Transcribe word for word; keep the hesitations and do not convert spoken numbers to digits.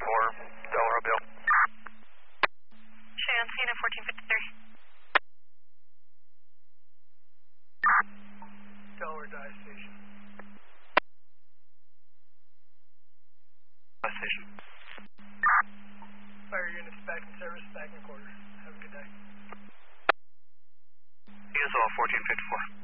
for Delaware Bill. Cheyenne, Cena fourteen fifty-three. Delaware Dive Station. Dive Station. Fire units back in service, back in quarters. Have a good day. E S L fourteen fifty-four.